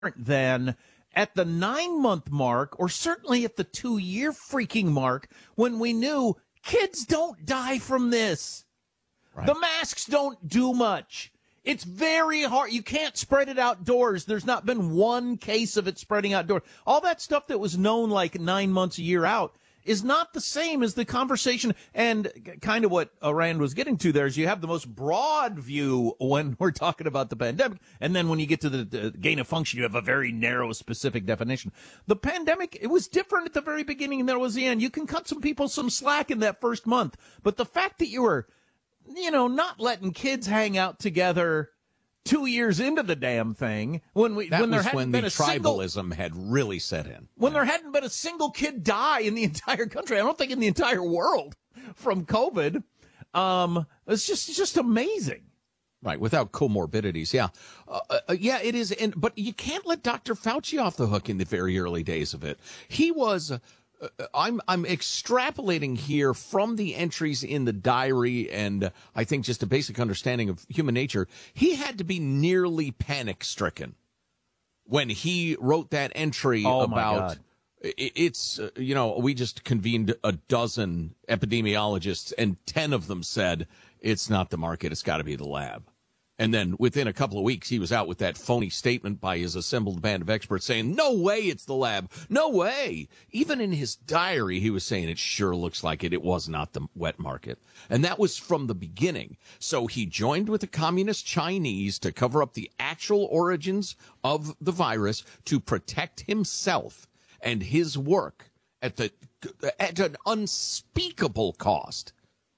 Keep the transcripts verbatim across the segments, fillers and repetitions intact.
than at the nine-month mark, or certainly at the two-year freaking mark, when we knew kids don't die from this. Right. The masks don't do much. It's very hard. You can't spread it outdoors. There's not been one case of it spreading outdoors. All that stuff that was known like nine months, a year out is not the same as the conversation. And kind of what Rand was getting to there is you have the most broad view when we're talking about the pandemic. And then when you get to the, the gain of function, you have a very narrow, specific definition. The pandemic, it was different at the very beginning than it was the end. You can cut some people some slack in that first month. But the fact that you were, you know, not letting kids hang out together two years into the damn thing, when we that when there was hadn't when been the a tribalism single, had really set in. When yeah. there hadn't been a single kid die in the entire country, I don't think in the entire world from COVID. Um, it's just it's just amazing. Right, without comorbidities, yeah. Uh, uh, yeah, it is, and, but you can't let Doctor Fauci off the hook in the very early days of it. He was... Uh, I'm I'm extrapolating here from the entries in the diary and uh, I think just a basic understanding of human nature. He had to be nearly panic-stricken when he wrote that entry oh about it, it's, uh, you know, we just convened a dozen epidemiologists and ten of them said it's not the market, it's got to be the lab. And then within a couple of weeks, he was out with that phony statement by his assembled band of experts saying, no way it's the lab. No way. Even in his diary, he was saying it sure looks like it. It was not the wet market. And that was from the beginning. So he joined with the communist Chinese to cover up the actual origins of the virus to protect himself and his work at the at an unspeakable cost.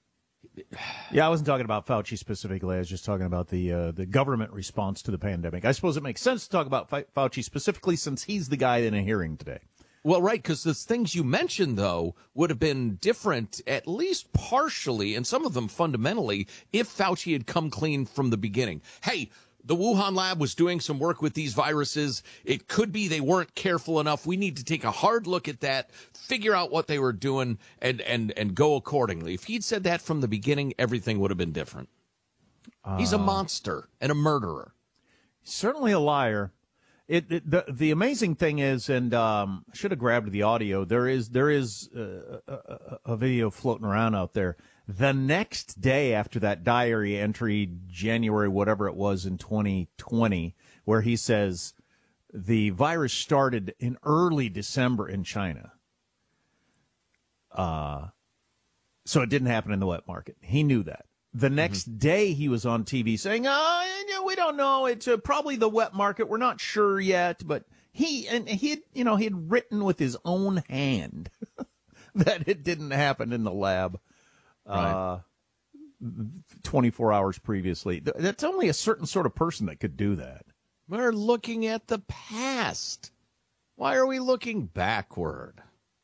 Yeah, I wasn't talking about Fauci specifically. I was just talking about the uh, the government response to the pandemic. I suppose it makes sense to talk about Fauci specifically since he's the guy in a hearing today. Well, right, because the things you mentioned, though, would have been different, at least partially, and some of them fundamentally, if Fauci had come clean from the beginning. Hey, the Wuhan lab was doing some work with these viruses. It could be they weren't careful enough. We need to take a hard look at that, figure out what they were doing, and and and go accordingly. If he'd said that from the beginning, everything would have been different. Uh, He's a monster and a murderer. Certainly a liar. It, it the the amazing thing is, and um, I should have grabbed the audio. There is there is uh, a, a video floating around out there. The next day after that diary entry, January, whatever it was in twenty twenty, where he says the virus started in early December in China. Uh, so it didn't happen in the wet market. He knew that. The next mm-hmm. day he was on T V saying, oh, we don't know. It's uh, probably the wet market. We're not sure yet. But he, and he had, you know, he had written with his own hand that it didn't happen in the lab. Uh, twenty-four hours previously. That's only a certain sort of person that could do that. We're looking at the past. Why are we looking backward?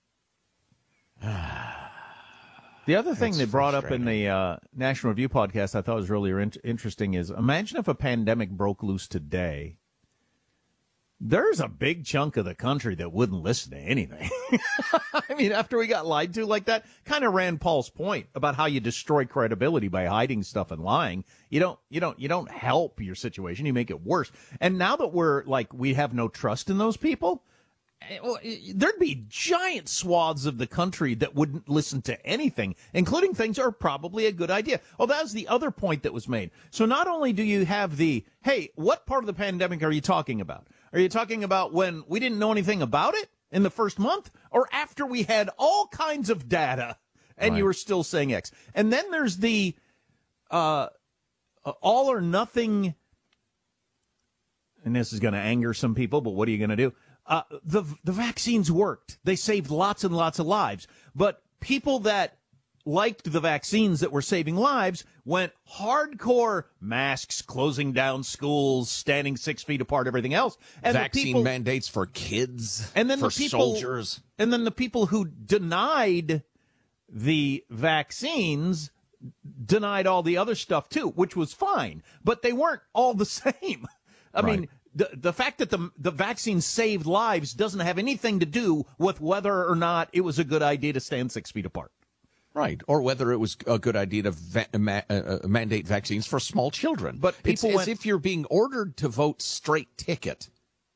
The other thing they brought up in the uh, National Review podcast I thought was really in- interesting is imagine if a pandemic broke loose today. There's a big chunk of the country that wouldn't listen to anything. I mean, after we got lied to like that, kind of Rand Paul's point about how you destroy credibility by hiding stuff and lying. You don't, you don't, you don't help your situation. You make it worse. And now that we're like, we have no trust in those people, there'd be giant swaths of the country that wouldn't listen to anything, including things that are probably a good idea. Oh, that was the other point that was made. So not only do you have the, hey, what part of the pandemic are you talking about? Are you talking about when we didn't know anything about it in the first month, or after we had all kinds of data and right. you were still saying X? And then there's the uh, all or nothing, and this is going to anger some people, but what are you going to do? Uh, the the vaccines worked. They saved lots and lots of lives. But people that liked the vaccines that were saving lives went hardcore masks, closing down schools, standing six feet apart, everything else. And vaccine the people, mandates for kids, and then for the people, soldiers. And then the people who denied the vaccines denied all the other stuff too, which was fine. But they weren't all the same. I right. mean, The the fact that the the vaccine saved lives doesn't have anything to do with whether or not it was a good idea to stand six feet apart. Right, or whether it was a good idea to va- ma- uh, mandate vaccines for small children. But people it's went, as if you're being ordered to vote straight ticket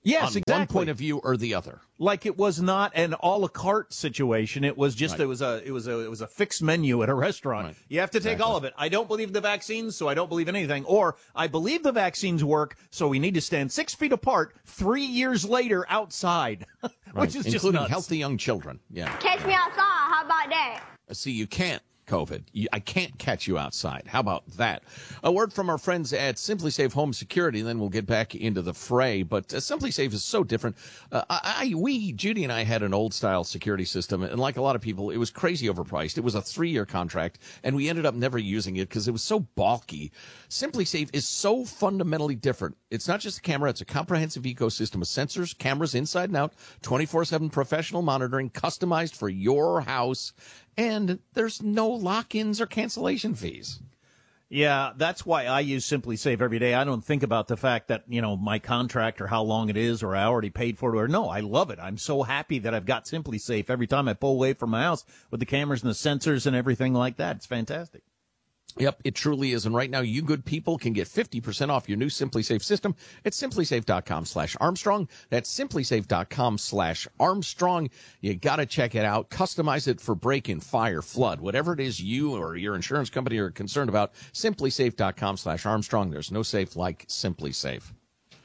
Yes, on exactly. one point of view or the other. Like it was not an a la carte situation. It was just Right. it was a it was a it was a fixed menu at a restaurant. Right. You have to take Exactly. all of it. I don't believe the vaccines, so I don't believe in anything. Or I believe the vaccines work, so we need to stand six feet apart three years later outside, which Right. is just Including nuts. healthy young children. Yeah. Catch me outside. How about that? See, you can't, COVID. You, I can't catch you outside. How about that? A word from our friends at Simply Safe Home Security, and then we'll get back into the fray. But uh, Simply Safe is so different. Uh, I, I, we, Judy and I had an old-style security system, and like a lot of people, it was crazy overpriced. It was a three-year contract, and we ended up never using it because it was so bulky. Simply Safe is so fundamentally different. It's not just a camera. It's a comprehensive ecosystem of sensors, cameras inside and out, twenty-four seven professional monitoring, customized for your house. And there's no lock-ins or cancellation fees. Yeah, that's why I use Simply Safe every day. I don't think about the fact that, you know, my contract or how long it is or I already paid for it. Or no, I love it. I'm so happy that I've got Simply Safe every time I pull away from my house with the cameras and the sensors and everything like that. It's fantastic. Yep, it truly is. And right now, you good people can get fifty percent off your new Simply Safe system at simplysafe.com slash Armstrong. That's simplysafe.com slash Armstrong. You got to check it out. Customize it for break-in, fire, flood, whatever it is you or your insurance company are concerned about. simplysafe.com slash Armstrong. There's no safe like Simply Safe.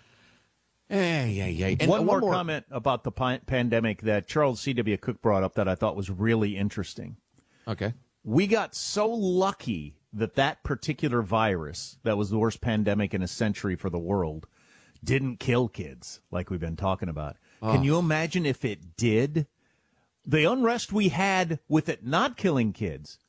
Hey, yeah, yeah. And one, more more comment about the pi- pandemic that Charles C W. Cook brought up that I thought was really interesting. Okay. We got so lucky that that particular virus that was the worst pandemic in a century for the world didn't kill kids like we've been talking about. Oh. Can you imagine if it did? The unrest we had with it not killing kids.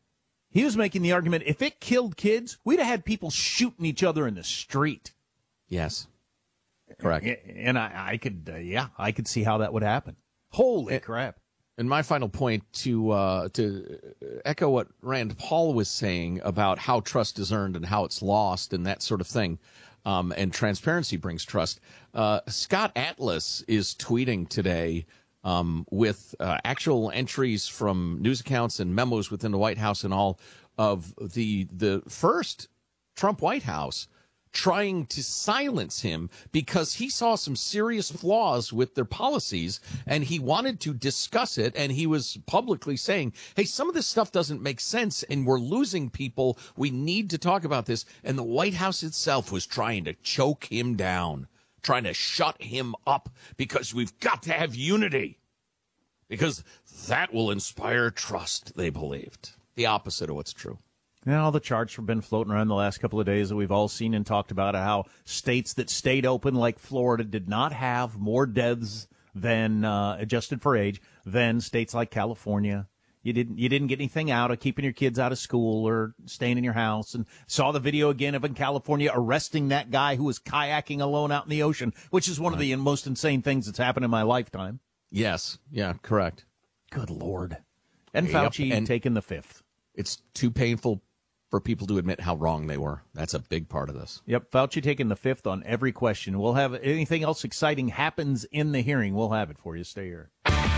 He was making the argument, if it killed kids, we'd have had people shooting each other in the street. Yes. Correct. And I, I could, uh, yeah, I could see how that would happen. Holy it, crap. And my final point to uh, to echo what Rand Paul was saying about how trust is earned and how it's lost and that sort of thing, um, and transparency brings trust. Uh, Scott Atlas is tweeting today um, with uh, actual entries from news accounts and memos within the White House and all of the the first Trump White House trying to silence him because he saw some serious flaws with their policies and he wanted to discuss it. And he was publicly saying, hey, some of this stuff doesn't make sense and we're losing people. We need to talk about this. And the White House itself was trying to choke him down, trying to shut him up because we've got to have unity because that will inspire trust, they believed. The opposite of what's true. Now, all the charts have been floating around the last couple of days that we've all seen and talked about how states that stayed open, like Florida, did not have more deaths than uh, adjusted for age than states like California. You didn't you didn't get anything out of keeping your kids out of school or staying in your house. And saw the video again of in California arresting that guy who was kayaking alone out in the ocean, which is one of the most insane things that's happened in my lifetime. Yes. Yeah, correct. Good Lord. And Yep, Fauci and taking the fifth. It's too painful for people to admit how wrong they were. That's a big part of this. Yep, Fauci taking the fifth on every question. We'll have anything else exciting happens in the hearing. We'll have it for you. Stay here.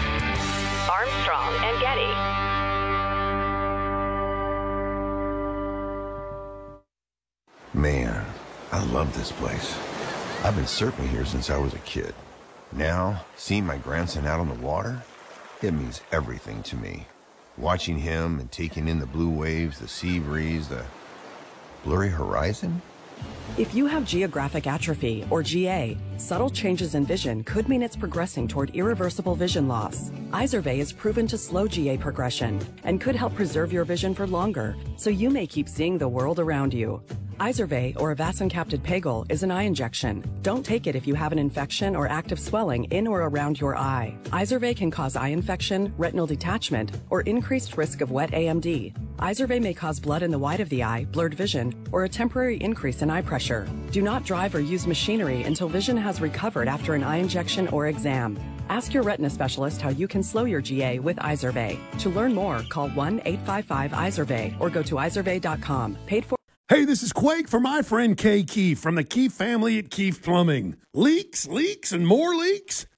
Armstrong and Getty. Man, I love this place. I've been surfing here since I was a kid. Now, seeing my grandson out on the water, it means everything to me. Watching him and taking in the blue waves, the sea breeze, the blurry horizon. If you have geographic atrophy, or G A, subtle changes in vision could mean it's progressing toward irreversible vision loss. Izervay is proven to slow G A progression and could help preserve your vision for longer, so you may keep seeing the world around you. Izervay, or avacincaptad pegol, is an eye injection. Don't take it if you have an infection or active swelling in or around your eye. Izervay can cause eye infection, retinal detachment, or increased risk of wet A M D. Izervay may cause blood in the white of the eye, blurred vision, or a temporary increase in eye pressure. Do not drive or use machinery until vision has recovered after an eye injection or exam. Ask your retina specialist how you can slow your G A with Izervay. To learn more, call one eight five five Izervay or go to izervay dot com. Paid for. Hey, this is Quake for my friend Kay Keefe from the Keefe family at Keefe Plumbing. Leaks, leaks, and more leaks?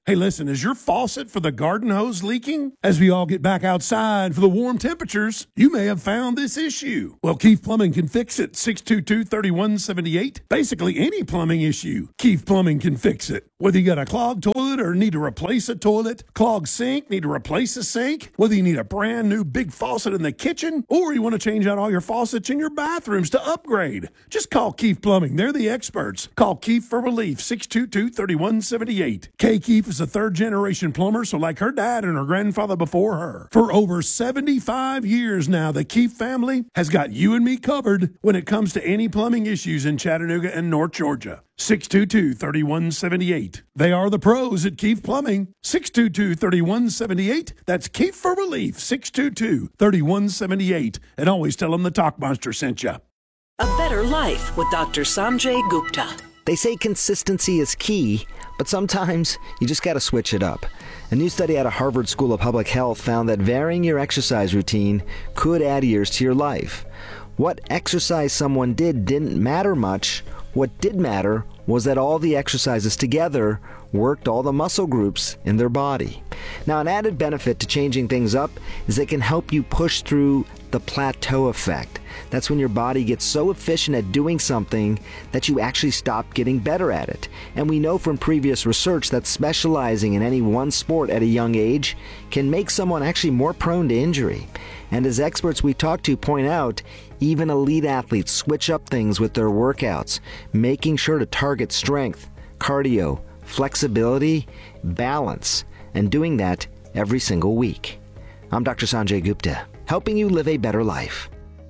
Hey, listen, is your faucet for the garden hose leaking? As we all get back outside for the warm temperatures, you may have found this issue. Well, Keith Plumbing can fix it. six two two, three one seven eight. Basically, any plumbing issue, Keith Plumbing can fix it. Whether you got a clogged toilet or need to replace a toilet, clogged sink, need to replace a sink, whether you need a brand new big faucet in the kitchen, or you want to change out all your faucets in your bathrooms to upgrade, just call Keith Plumbing. They're the experts. Call Keith for relief, six two two, three one seven eight. Kay Keefe is a third-generation plumber, so like her dad and her grandfather before her. For over seventy-five years now, the Keefe family has got you and me covered when it comes to any plumbing issues in Chattanooga and North Georgia. six two two, three one seven eight. They are the pros at Keefe Plumbing. six two two, three one seven eight. That's Keefe for relief, six two two, three one seven eight. And always tell them the Talk Monster sent you. A better life with Doctor Sanjay Gupta. They say consistency is key, but sometimes you just got to switch it up. A new study out of Harvard School of Public Health found that varying your exercise routine could add years to your life. What exercise someone did didn't matter much. What did matter was that all the exercises together worked all the muscle groups in their body. Now, an added benefit to changing things up is it can help you push through the plateau effect. That's when your body gets so efficient at doing something that you actually stop getting better at it. And we know from previous research that specializing in any one sport at a young age can make someone actually more prone to injury. And as experts we talk to point out, even elite athletes switch up things with their workouts, making sure to target strength, cardio, flexibility, balance, and doing that every single week. I'm Doctor Sanjay Gupta, helping you live a better life.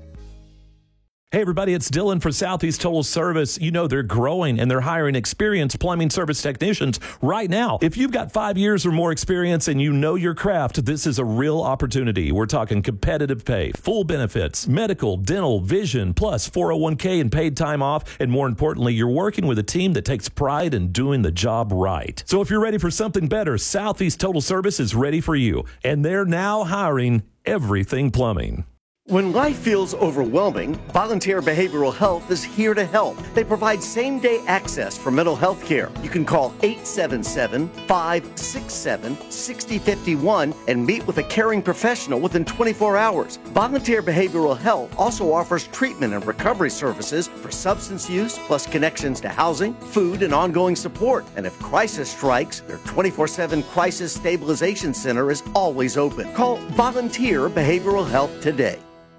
Hey, everybody, it's Dylan for Southeast Total Service. You know, they're growing and they're hiring experienced plumbing service technicians right now. If you've got five years or more experience and you know your craft, this is a real opportunity. We're talking competitive pay, full benefits, medical, dental, vision, plus four oh one k and paid time off. And more importantly, you're working with a team that takes pride in doing the job right. So if you're ready for something better, Southeast Total Service is ready for you. And they're now hiring everything plumbing. When life feels overwhelming, Volunteer Behavioral Health is here to help. They provide same-day access for mental health care. You can call eight seven seven, five six seven, six oh five one and meet with a caring professional within twenty-four hours. Volunteer Behavioral Health also offers treatment and recovery services for substance use, plus connections to housing, food, and ongoing support. And if crisis strikes, their twenty-four seven Crisis Stabilization Center is always open. Call Volunteer Behavioral Health today.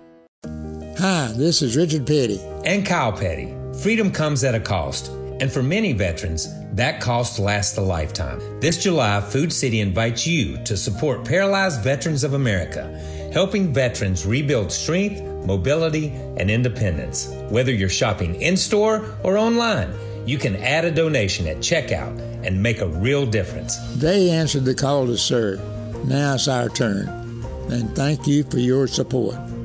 Hi, this is Richard Petty. And Kyle Petty. Freedom comes at a cost. And for many veterans, that cost lasts a lifetime. This July, Food City invites you to support Paralyzed Veterans of America, helping veterans rebuild strength, mobility, and independence. Whether you're shopping in-store or online, you can add a donation at checkout and make a real difference. They answered the call to serve. Now it's our turn. And thank you for your support.